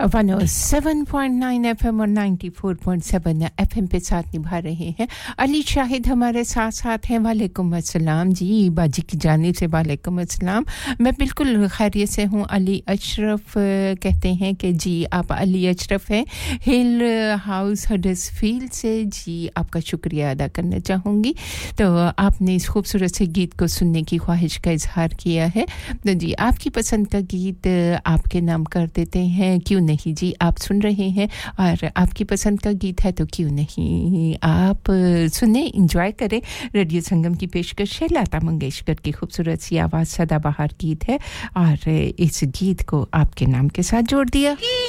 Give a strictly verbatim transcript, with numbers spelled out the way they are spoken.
one O seven point nine FM और ninety four point seven FM पे साथ निभा रहे हैं अली शाहिद हमारे साथ साथ हैं वालेकुम अस्सलाम जी बाजी की जानिब से वालेकुम अस्सलाम मैं बिल्कुल खैरियत से हूं अली अशरफ कहते हैं कि जी आप अली अशरफ हैं हिल हाउस हडर्सफील्ड से जी आपका शुक्रिया अदा करना चाहूंगी तो आपने इस खूबसूरत से गीत को सुनने की ख्वाहिश का इजहार किया है तो जी आपकी पसंद का गीत आपके नाम कर देते हैं क्यों नहीं जी आप सुन रहे हैं और आपकी पसंद का गीत है तो क्यों नहीं आप सुने एंजॉय करें रेडियो संगम की पेशकश है लता मंगेशकर की खूबसूरत सी आवाज सदाबहार गीत है और इस गीत को आपके नाम के साथ जोड़ दिया